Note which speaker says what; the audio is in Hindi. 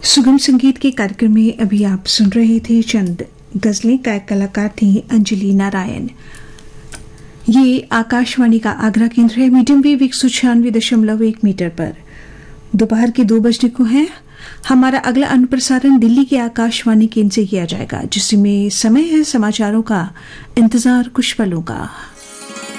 Speaker 1: सुगम संगीत के कार्यक्रम में अभी आप सुन रहे थे चंद गजलें। का कलाकार थी अंजलि नारायण। ये आकाशवाणी का आगरा केंद्र है। मीडियम वेव 196.1 मीटर पर दोपहर के 2 बजने को है। हमारा अगला अनुप्रसारण दिल्ली के आकाशवाणी केंद्र से किया जाएगा, जिसमें समय है समाचारों का, इंतजार कुछ पलों का।